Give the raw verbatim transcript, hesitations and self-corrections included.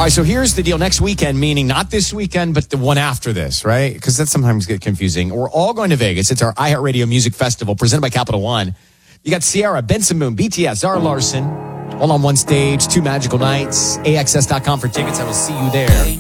right, so here's the deal. Next weekend, meaning not this weekend, but the one after this, right? Because that sometimes gets confusing. We're all going to Vegas. It's our iHeartRadio Music Festival presented by Capital One. You got Sierra, Benson Moon, B T S, Zara Larson, all on one stage, two magical nights. A X S dot com for tickets. I will see you there.